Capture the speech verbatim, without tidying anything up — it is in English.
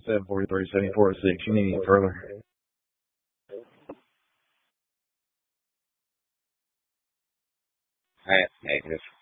seven four three, seven four zero six. You need any further? Hey, hey, just